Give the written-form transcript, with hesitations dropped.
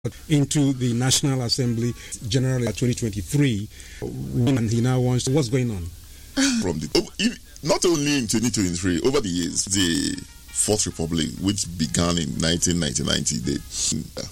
into the National Assembly General 2023, and he now wants. What's going on? From not only in 2023, over the years, the Fourth Republic, which began in 1990,